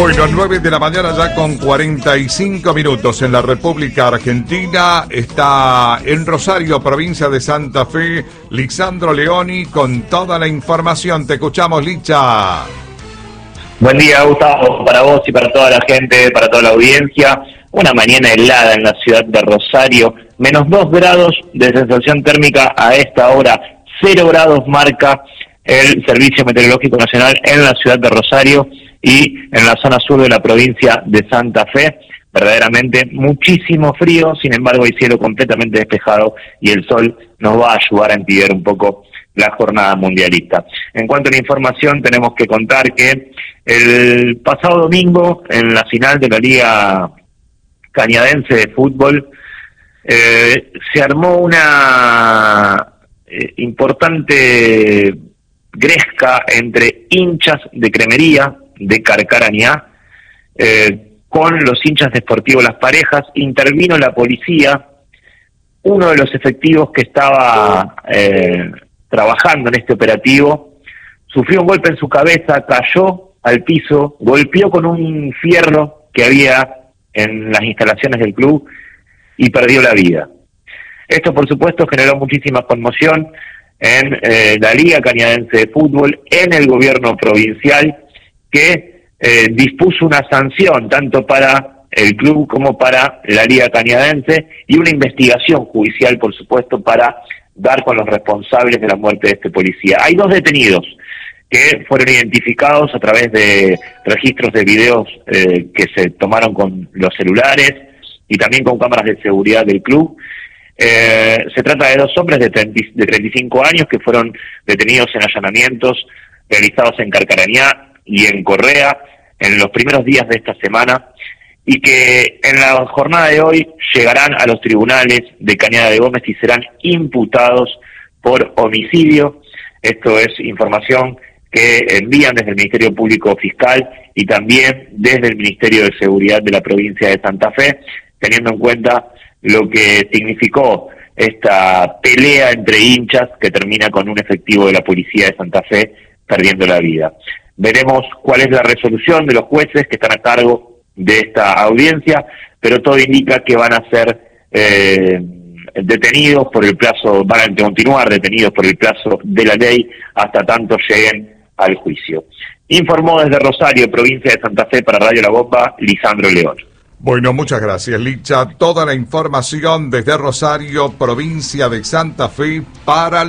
Bueno, 9 de la mañana ya con 45 minutos en la República Argentina. Está en Rosario, provincia de Santa Fe, Lisandro Leoni con toda la información. Te escuchamos, Licha. Buen día, Gustavo, para vos y para toda la gente, para toda la audiencia. Una mañana helada en la ciudad de Rosario, menos 2 grados de sensación térmica a esta hora, 0 grados marca el Servicio Meteorológico Nacional en la ciudad de Rosario y en la zona sur de la provincia de Santa Fe. Verdaderamente muchísimo frío, sin embargo hay cielo completamente despejado y el sol nos va a ayudar a entibiar un poco la jornada mundialista. En cuanto a la información, tenemos que contar que el pasado domingo, en la final de la Liga Cañadense de Fútbol, se armó una importante gresca entre hinchas de Cremería, de Carcarañá, con los hinchas de Sportivo Las Parejas. Intervino la policía. Uno de los efectivos que estaba trabajando en este operativo sufrió un golpe en su cabeza, cayó al piso, golpeó con un fierro que había en las instalaciones del club y perdió la vida. Esto, por supuesto, generó muchísima conmoción en la Liga Cañadense de Fútbol, en el gobierno provincial, que dispuso una sanción tanto para el club como para la Liga Cañadense y una investigación judicial, por supuesto, para dar con los responsables de la muerte de este policía. Hay 2 detenidos que fueron identificados a través de registros de videos que se tomaron con los celulares y también con cámaras de seguridad del club. Se trata de 2 hombres de 35 años que fueron detenidos en allanamientos realizados en Carcarañá y en Correa en los primeros días de esta semana y que en la jornada de hoy llegarán a los tribunales de Cañada de Gómez y serán imputados por homicidio. Esto es información que envían desde el Ministerio Público Fiscal y también desde el Ministerio de Seguridad de la provincia de Santa Fe, teniendo en cuenta lo que significó esta pelea entre hinchas que termina con un efectivo de la policía de Santa Fe perdiendo la vida. Veremos cuál es la resolución de los jueces que están a cargo de esta audiencia, pero todo indica que van a ser detenidos por el plazo, van a continuar detenidos por el plazo de la ley hasta tanto lleguen al juicio. Informó desde Rosario, provincia de Santa Fe, para Radio La Bomba, Lisandro León. Bueno, muchas gracias, Licha. Toda la información desde Rosario, provincia de Santa Fe, para